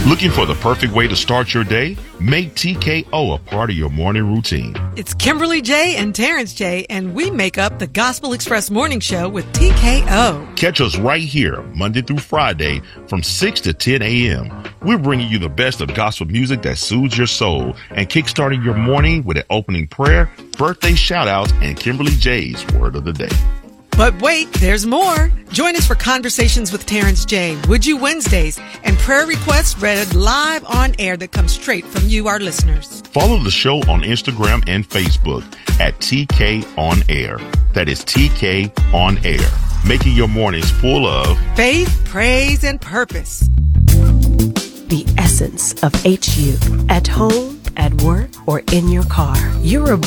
Looking for the perfect way to start your day? Make TKO a part of your morning routine. It's Kimberly J. and Terrence J. and we make up the Gospel Express Morning Show with TKO. Catch us right here, Monday through Friday, from 6 to 10 a.m. We're bringing you the best of gospel music that soothes your soul and kickstarting your morning with an opening prayer, birthday shout-outs, and Kimberly J's Word of the Day. But wait, there's more. Join us for Conversations with Terrence J. Would You Wednesdays and prayer requests read live on air that come straight from you, our listeners. Follow the show on Instagram and Facebook at TK On Air. That is TK On Air. Making your mornings full of faith, praise, and purpose. The essence of HU. At home, at work, or in your car. You're a